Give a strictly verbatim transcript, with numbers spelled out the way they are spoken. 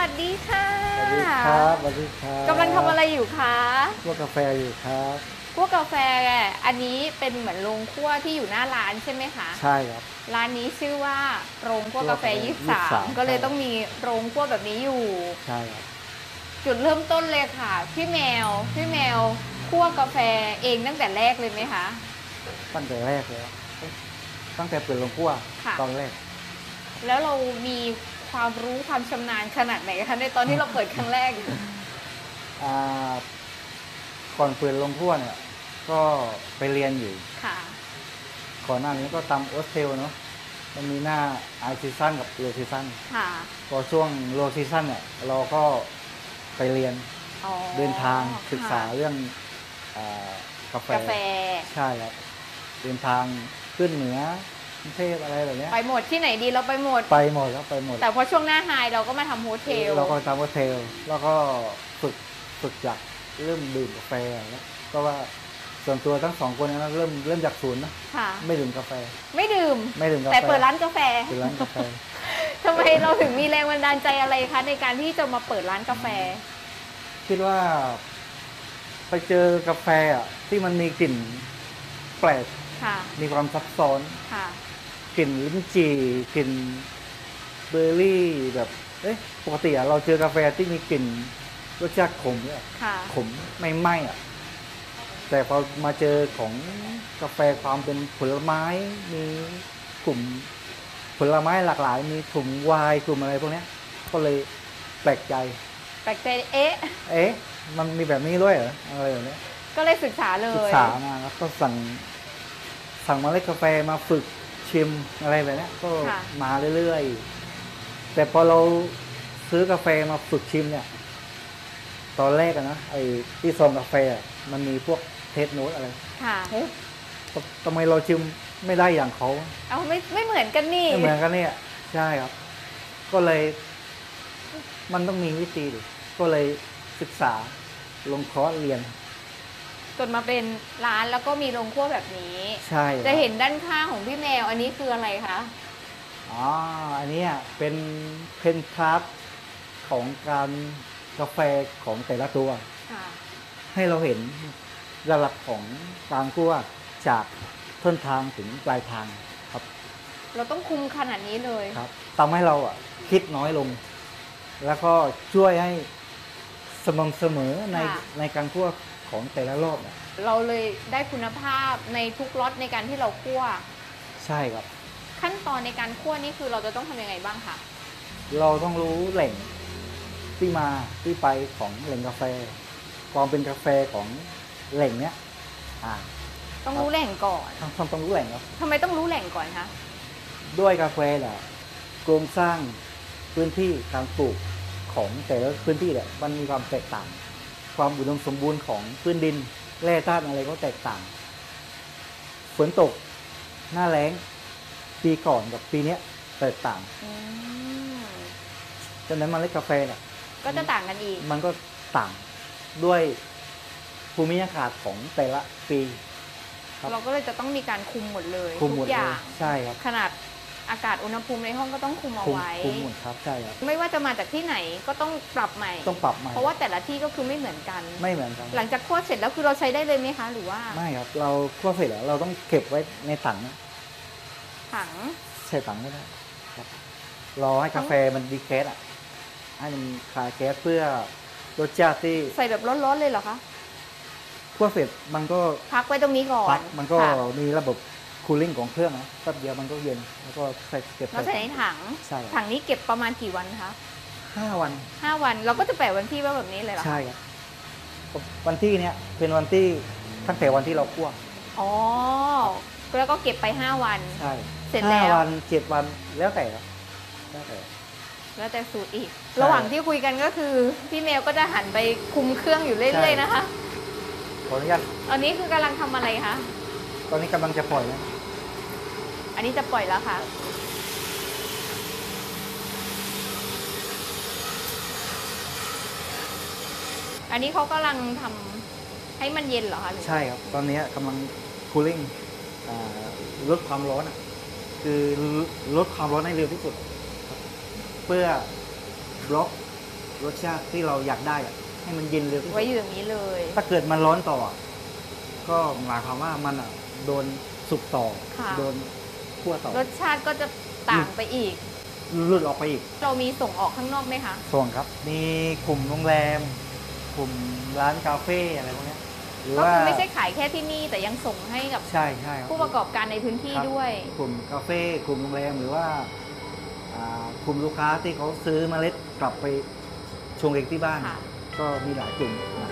วัสดีค่ะสวัสดีครับสวัสดีครับกำลังทำอะไรอยู่คะคั่วกาแฟอยู่ครับคั่วกาแฟอันนี้เป็นเหมือนโรงคั่วที่อยู่หน้าร้านใช่ไหมคะใช่ครับร้านนี้ชื่อว่าโรงคั่วกาแฟยี่สิบสามก็เลยต้องมีโรงคั่วแบบนี้อยู่ใช่ครับจุดเริ่มต้นเลยค่ะพี่แมวพี่แมวคั่วกาแฟเองตั้งแต่แรกเลยไหมคะตั้งแต่แรกเลยตั้งแต่เปิดโรงคั่วตอนแรกแล้วเรามีความรู้ความชำนาญขนาดไหนคะในตอนที่เราเปิดครั้งแรกอ่าก่อนเปิดโรงคั่วเนี่ยก็ไปเรียนอยู่ค่ะก่อนหน้านี้ก็ทำโอสเทลเนาะมันมีหน้าไอซีซั่นกับโลซีซั่นค่ะพอช่วงโลซีซั่นเนี่ยเราก็ไปเรียนเดินทางศึกษาเรื่องกาแฟกาแฟใช่ครับเดินทางขึ้นเหนือเทพอะไรแบบนี้ไปหมดที่ไหนดีเราไปหมดไปหมดแล้วไปหมดแต่พอช่วงหน้าไฮเราก็มาทำโฮเทลเราก็ทำโฮเทลแล้วก็ฝึกฝึกจากเริ่มดื่มกาแฟแล้วก็ว่าส่วนตัวทั้งสองคนนั้นเริ่มเริ่มจากศูนย์นะไม่ดื่มกาแฟไม่ดื่มไม่ดื่มกาแฟแต่เปิดร้านกาแฟเปิดร้านกาแฟทำไมเราถึงมีแรงบันดาลใจอะไรคะในการที่จะมาเปิดร้านกาแฟคิดว่าไปเจอกาแฟอ่ะที่มันมีกลิ่นแปลกมีความซับซ้อนกลิ่นลิ้นจี่กลิ่นเบอร์รี่แบบเอ๊ะปกติอ่ะเราเจอกาแฟที่มีกลิ่นรสชาติขมเนี่ยขมไม่ไหม้อ่ะแต่พอมาเจอของกาแฟความเป็นผลไม้มีกลุ่มผลไม้หลากหลายมีกลุ่มไวน์กลุ่มอะไรพวกนี้ก็เลยแปลกใจแปลกใจเอ๊ะเอ๊ะมันมีแบบนี้ด้วยเหรออะไรแบบนี้ก็เลยศึกษาเลยศึกษามาแล้วก็สั่งสั่งเมล็ดกาแฟมาฝึกชิมอะไรแบบนี้ก็มาเรื่อยๆแต่พอเราซื้อกาแฟมาฝึกชิมเนี่ยตอนแรกอะนะไอ้ที่ซองกาแฟมันมีพวกเทสโน้ตอะไรค่ะเอ๊ะทำไมเราชิมไม่ได้อย่างเขาเอาไม่ไม่เหมือนกันนี่ไม่เหมือนกันเนี่ยใช่ครับก็เลยมันต้องมีวิธีดิก็เลยศึกษาลงคอร์สเรียนจนมาเป็นร้านแล้วก็มีโรงคั่วแบบนี้ใช่จะเห็นด้านข้างของพี่แมวอันนี้คืออะไรคะอ๋ออันนี้เป็นเพนคราฟของการกาแฟของแต่ละตัวให้เราเห็นระดับของการคั่วจากต้นทางถึงปลายทางครับเราต้องคุมขนาดนี้เลยครับทำให้เราอ่ะคิดน้อยลงแล้วก็ช่วยให้สม่ำเสมอในในการคั่วของแต่ละรอบเนี่ยเราเลยได้คุณภาพในทุกล็อตในการที่เราคั่วใช่ครับขั้นตอนในการคั่วนี่คือเราจะต้องทำยังไงบ้างคะเราต้องรู้แหล่งที่มาที่ไปของแหล่งกาแฟความเป็นกาแฟของแหล่งเนี้ยอ่าต้องรู้แหล่งก่อนต้องต้องรู้แหล่งครับทำไมต้องรู้แหล่งก่อนคะด้วยกาแฟแหละโครงสร้างพื้นที่การปลูกของแต่ละพื้นที่เนี่ยมันมีความแตกต่างความอุดมสมบูรณ์ของพื้นดินแร่ธาตุอะไรก็แตกต่างฝนตกหน้าแล้งปีก่อนกับปีนี้แตกต่างฉะนั้นเมล็ดกาแฟเนี่ยก็จะต่างกันอีกมันก็ต่างด้วยภูมิอากาศของแต่ละปีเราก็เลยจะต้องมีการคุมหมดเลยทุกอย่างใช่ครับขนาดอากาศอุณหภูมิในห้องก็ต้องคุมเอาไว้คุมหมดครับใช่ครับไม่ว่าจะมาจากที่ไหนก็ต้องปรับใหม่ต้องปรับใหม่เพราะว่าแต่ละที่ก็คือไม่เหมือนกันไม่เหมือนกันหลังจากคั่วเสร็จแล้วคือเราใช้ได้เลยไหมคะหรือว่าไม่ครับเราคั่วเสร็จแล้วเราต้องเก็บไว้ในถังถังใส่ถังก็ได้ครับรอให้กาแฟมันดีแก๊สอ่ะให้มันคลายแก๊สเพื่อรสชาติที่ใส่แบบร้อนๆเลยเหรอคะคั่วเสร็จมันก็พักไว้ตรงนี้ก่อนมันก็มีระบบคูลิ่งของเครื่องนะแป๊บเดียวมันก็เย็นแล้วก็ใส่เก็บเราใส่ในถังถังนี้เก็บประมาณกี่วันคะห้าวันห้าวันเราก็จะแปะวันที่ว่าแบบนี้เลยเหรอใช่ครับวันที่เนี้ยเป็นวันที่ตั้งแต่วันที่เราคั่วอ๋อแล้วก็เก็บไปห้าวันใช่เสร็จแล้วห้าวันเจ็ดวันแล้วแต่แล้วแต่แล้วแต่สูตรอีกระหว่างที่คุยกันก็คือพี่เมลก็จะหันไปคุมเครื่องอยู่เรื่อยๆนะคะขออนุญาตตอนนี้คือกำลังทำอะไรคะตอนนี้กำลังจะปล่อยนะอันนี้จะปล่อยแล้วค่ะอันนี้เขากำลังทำให้มันเย็นเหรอคะใช่ครับตอนนี้กำลังคูลิ่งลดความร้อนคือลดความร้อนให้เร็วที่สุดเพื่อบล็อกรสชาติที่เราอยากได้อะให้มันเย็นเร็วที่สุไว้ดอยู่อย่างนี้เลยถ้าเกิดมันร้อนต่ออะก็หมายความว่ามันอ่ะโดนสุกต่อค่ะโดนคั่วต่อรสชาติก็จะต่างไปอีกหลุดออกไปอีกเรามีส่งออกข้างนอกไหมคะส่วนครับ มีกลุ่มโรงแรม กลุ่มร้านคาเฟ่อะไรพวกเนี้ยหรือก็ว่าคือไม่ใช่ขายแค่ที่นี่แต่ยังส่งให้กับใช่ใช่ครับผู้ประกอบการในพื้นที่ครับด้วยกลุ่มคาเฟ่กลุ่มโรงแรมหรือว่าอ่ากลุ่มลูกค้าที่เขาซื้อเมล็ดกลับไปชงเองที่บ้านค่ะก็มีหลายกลุ่มนะ